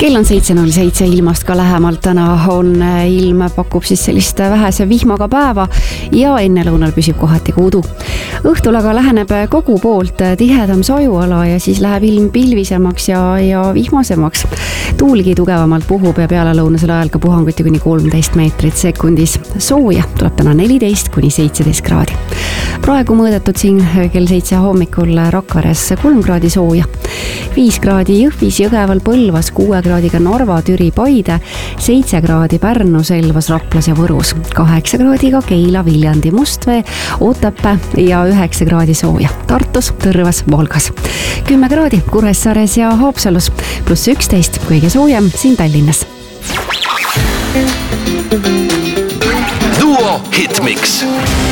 Kell on 7.07 ilmast ka lähemalt. Täna on ilm pakub siis sellist vähese vihmaga päeva ja ennelõunal püsib kohati kuudu. Õhtul aga läheneb kogu poolt tihedam sajuala ja siis läheb ilm pilvisemaks ja vihmasemaks. Tuulgi tugevamalt puhub ja pealelõunasel ajal ka puhanguti kuni 13 meetrit sekundis. Sooja tuleb täna 14 kuni 17 kraadi. Praegu mõõdetud siin kell 7 hommikul Rakveres 3 kraadi sooja. 5 kraadi Jõhvis, Jõgeval, Põlvas, 6 kraadiga Narva, Türi, Paide, 7 kraadi Pärnu, Selvas, Raplas ja Võrus, 8 kraadiga Keila, Viljandi, Mustvee, Otepää ja 9 kraadi sooja Tartus, Tõrvas, Valgas, 10 kraadi Kuressaares ja Haapsalus, pluss 11 kõige soojem siin Tallinnas. Duo Hitmix.